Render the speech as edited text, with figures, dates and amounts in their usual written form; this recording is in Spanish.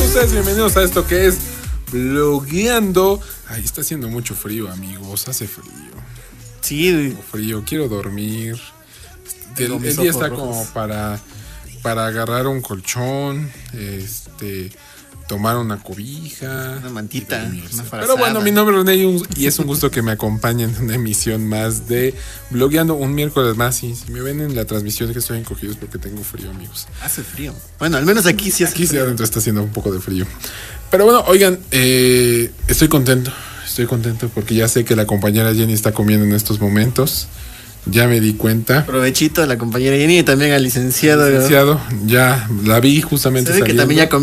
ustedes bienvenidos a esto que es Blogueando. Ay, está haciendo mucho frío, amigos. Hace frío. Sí, Frío, quiero dormir. Tengo El mis día ojos está rojos. como para agarrar un colchón, tomar una cobija, Una mantita, y dormirse. una frazada. Pero bueno, mi nombre es René y es un gusto que me acompañen en una emisión más de Blogueando, un miércoles más. Y si me ven en la transmisión que estoy encogido es porque tengo frío, amigos. Hace frío. Bueno, al menos aquí sí hace Aquí sí frío. adentro está haciendo un poco de frío. Pero bueno, oigan, estoy contento porque ya sé que la compañera Jenny está comiendo en estos momentos. Ya me di cuenta. Provechito a la compañera Jenny y también al licenciado. Licenciado, ya la vi justamente Se ve que saliendo. también ya